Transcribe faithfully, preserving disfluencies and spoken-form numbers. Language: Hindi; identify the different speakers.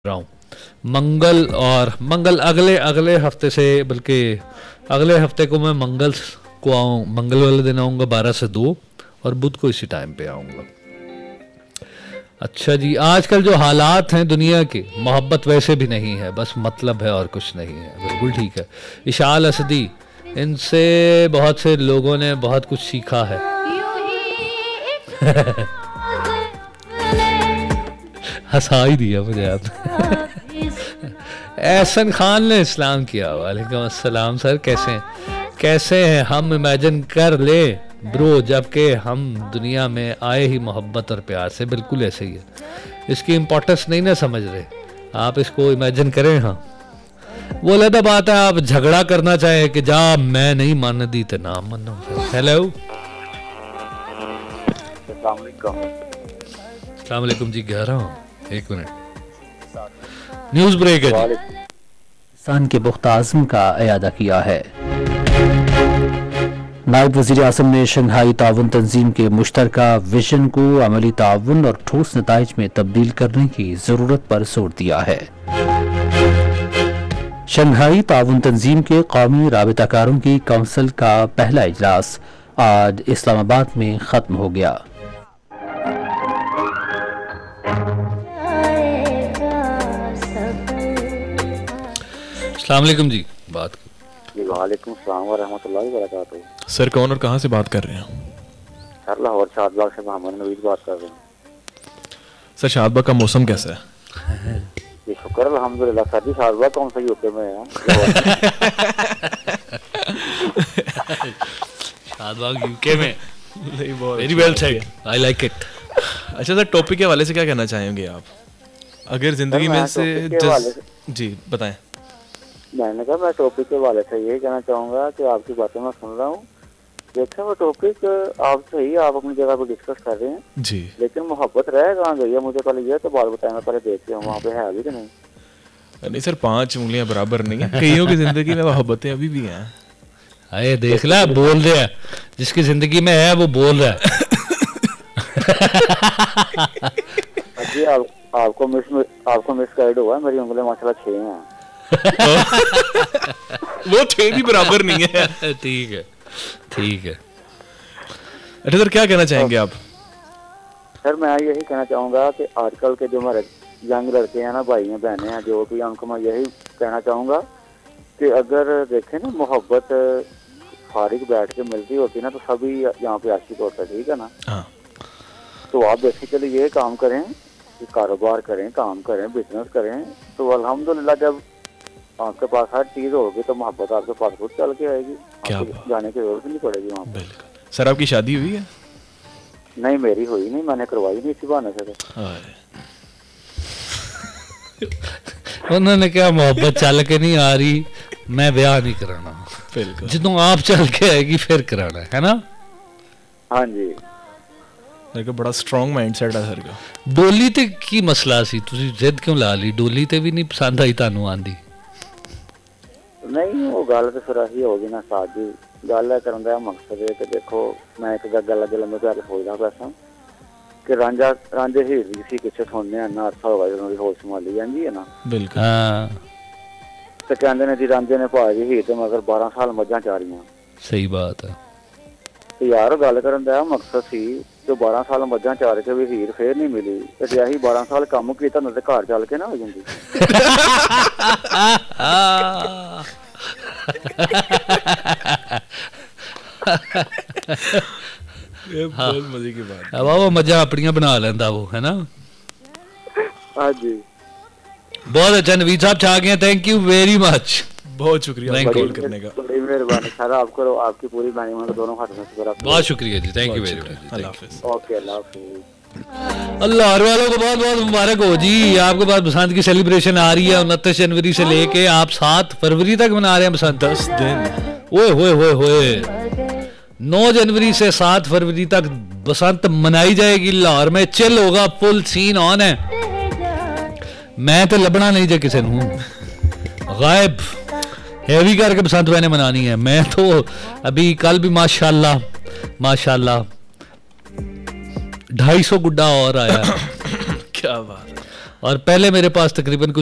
Speaker 1: रहा हूँ मंगल और मंगल अगले अगले हफ्ते से, बल्कि अगले हफ्ते को मैं मंगल को आऊँ, मंगल वाले दिन आऊँगा बारह से दो और बुध को इसी टाइम पे आऊँगा। अच्छा जी, आजकल जो हालात हैं दुनिया के, मोहब्बत वैसे भी नहीं है, बस मतलब है और कुछ नहीं है। बिल्कुल ठीक है इशाल असदी, इनसे बहुत से लोगों ने बहुत कुछ सीखा है। हंसा ही दिया मुझे आपने। एहसन खान ने इस्लाम किया। वालेकुम अस्सलाम सर, कैसे हैं कैसे हैं हम इमेजिन कर ले ब्रो, जबकि हम दुनिया में आए ही मोहब्बत और प्यार से। बिल्कुल ऐसे ही है, इसकी इम्पोर्टेंस नहीं ना समझ रहे आप, इसको इमेजिन करें। हाँ वो अलग बात है, आप झगड़ा करना चाहे कि जा मैं नहीं मान दी तो ना मानो। हेलो अस्सलाम वालेकुम जी, कह रहा हूँ एक मिनट, न्यूज ब्रेक है जी।
Speaker 2: पाकिस्तान के पुख्ता आज़म का इयादा किया है। नायब वज़ीर आज़म ने शंघाई ताउन तंजीम के मुश्तरका विजन को अमली ताउन और ठोस नताइज में तब्दील करने की जरूरत पर जोर दिया है। शंघाई ताउन तंजीम के कौमी राबिताकारों की काउंसिल का पहला इजलास आज इस्लामाबाद में खत्म हो गया।
Speaker 1: अस्सलाम वालेकुम जी, बात
Speaker 3: जी। वालेकुम सलाम व रहमतुल्लाहि व बरकातहू।
Speaker 4: सर कौन और कहाँ से बात कर रहे हैं?
Speaker 3: सर लाहौर शादबाग से मोहम्मद नवीद बात कर रहे हैं।
Speaker 4: सर शादबाग का मौसम कैसा है?
Speaker 3: जी शुक्र अल्हम्दुलिल्लाह। सर जी शादबाग कौन सा यूके में है?
Speaker 1: शादबाग यूके में। Very well said, I like it.
Speaker 4: अच्छा सर, टॉपिक के हवाले से क्या कहना चाहेंगे आप? अगर जिंदगी में से जस... जी बताएं।
Speaker 3: मैंने कहा मैं टॉपिक के हवाले से यही कहना चाहूँगा कि आपकी बातें मैं सुन रहा हूँ। देखिए वो टॉपिक आप सही, आप अपनी जगह पर डिस्कस कर रहे हैं
Speaker 4: जी,
Speaker 3: लेकिन मोहब्बत रह कहाँ गई है? मुझे पहले ये तो बात बताएं, मैं पहले देखते हूँ वहाँ पे है अभी कि नहीं।
Speaker 4: नहीं सर, पांच उंगलियां बराबर नहीं है, कईयों की जिंदगी में मोहब्बतें अभी भी हैं।
Speaker 1: अरे देख ला, बोल रहे हैं जिसकी जिंदगी में है वो बोल रहा है।
Speaker 3: जी आप, आपको मिस आपको मिस गाइड हुआ, मेरी उंगलियां माशाल्लाह छह हैं।
Speaker 4: वो छह भी बराबर नहीं है।
Speaker 1: ठीक है ठीक है।
Speaker 4: अच्छा सर, क्या कहना चाहेंगे आप?
Speaker 3: सर मैं यही कहना चाहूँगा कि आजकल के जो हमारे यंग लड़के हैं ना, भाई हैं बहनें हैं जो भी, उनको मैं यही कहना चाहूँगा कि अगर देखें ना मोहब्बत फारिग बैठ के मिलती होती ना तो सभी यहाँ पे आशिक होता है, ठीक है ना।
Speaker 4: हाँ।
Speaker 3: तो आप बेसिकली ये काम करें कि कारोबार करें, काम करें, बिजनेस करें, तो अल्हम्दुलिल्लाह जब आपके पास हर चीज होगी तो मोहब्बत आपके पास खुद चल के आएगी, आपको जाने की जरूरत नहीं पड़ेगी वहाँ पे।
Speaker 4: बिल्कुल। सर आपकी शादी हुई है?
Speaker 3: नहीं मेरी हुई नहीं, मैंने करवाई नहीं इसी बहाने से।
Speaker 1: उन्होंने क्या मोहब्बत चल के नहीं आ रही, मैं ब्याह नहीं कराना,
Speaker 4: बिल्कुल
Speaker 1: जितों आप चल के आएगी फिर कराना है ना।
Speaker 3: हाँ जी,
Speaker 4: देखो बड़ा स्ट्रॉन्ग माइंडसेट है सर का।
Speaker 1: डोली ते की मसला सी, तुसी जिद क्यों ला ली? डोली ते भी नहीं पसंद आई तानू आंदी?
Speaker 3: नहीं वो गल तो फिर अही होगी ना साथ जी। गल करन दा मकसद है कि देखो मैं एक गल अगे लम्बे प्यारे सोचदा पैसा कि रांझा रांझे हीर दी सी किसे सुनने ना अर्थ होगा जो उन्होंने होश संभाली जांदी है ना।
Speaker 4: बिल्कुल।
Speaker 1: हाँ
Speaker 3: तो कहंदे ने जी रांझे ने भाजी हीर ते मगर बारह साल मझां चारियां।
Speaker 1: सही बात है।
Speaker 3: तो यार गल करन दा मकसद सी जो बारह साल मझां चार के भी हीर फिर नहीं मिली, तो जे अही बारह साल काम कीता ना ते घर चल के ना हो जांदी।
Speaker 4: ये बहुत मजे की बात है।
Speaker 1: अब वो मजा अपनियां बना लेंदा वो, है ना।
Speaker 3: हाँ जी,
Speaker 1: बहुत अच्छा नवीद साहब छा गए, थैंक यू वेरी मच,
Speaker 4: बहुत शुक्रिया कॉल करने का।
Speaker 3: बड़ी मेहरबानी सर, आपको आपकी पूरी मैनेजमेंट दोनों हाथों से शुक्र।
Speaker 1: बहुत शुक्रिया जी, थैंक यू वेरी मच।
Speaker 4: अल्लाह हाफिज़।
Speaker 3: ओके अल्लाह हाफिज़।
Speaker 1: अल्लाह वालों को बहुत बहुत मुबारक हो जी, आपके पास बसंत की सेलिब्रेशन आ रही है। उनतीस जनवरी से लेके आप सात फरवरी तक मना रहे हैं बसंत,
Speaker 4: दस दिन।
Speaker 1: ओए होए होए होए। नौ जनवरी से सात फरवरी तक बसंत मनाई जाएगी लाहौर में, चिल होगा, फुल सीन ऑन है। मैं तो लबना नहीं जे किसी नूं, गायब हैवी करके बसंत मैंने मनानी है। मैं तो अभी कल भी माशाल्लाह माशाल्लाह ढाई सौ गुड्डा और आया।
Speaker 4: क्या बात है।
Speaker 1: और पहले मेरे पास तकरीबन